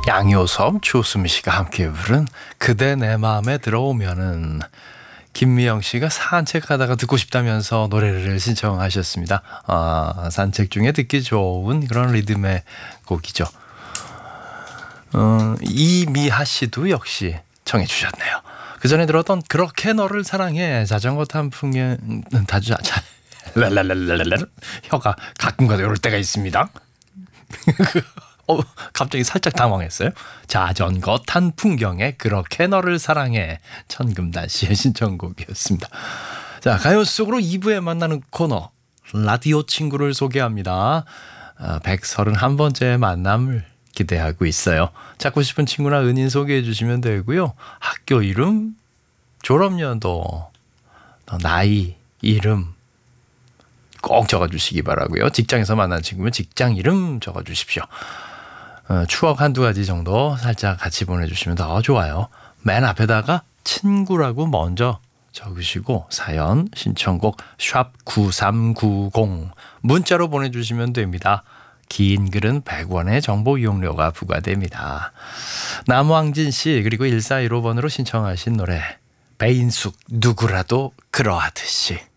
양효섭, 조수미 씨가 함께 부른 그대 내 마음에 들어오면은, 김미영 씨가 산책하다가 듣고 싶다면서 노래를 신청하셨습니다. 산책 중에 듣기 좋은 그런 리듬의 곡이죠. 이미하 씨도 역시 청해 주셨네요. 그 전에 들었던 그렇게 너를 사랑해, 자전거 탄 풍경, 혀가 가끔가다 이럴 때가 있습니다. 갑자기 살짝 당황했어요. 자전거 탄 풍경에 그렇게 너를 사랑해, 천금단 씨의 신청곡이었습니다. 자, 가요 속으로 2부에 만나는 코너, 라디오 친구를 소개합니다. 131번째 만남을 기대하고 있어요. 찾고 싶은 친구나 은인 소개해 주시면 되고요. 학교 이름, 졸업연도, 나이, 이름 꼭 적어주시기 바라고요. 직장에서 만난 친구면 직장 이름 적어주십시오. 추억 한두 가지 정도 살짝 같이 보내주시면 더 좋아요. 맨 앞에다가 친구라고 먼저 적으시고 사연, 신청곡 샵 9390 문자로 보내주시면 됩니다. 긴 글은 100원의 정보 이용료가 부과됩니다. 남왕진 씨 그리고 1415번으로 신청하신 노래 배인숙 누구라도 그러하듯이.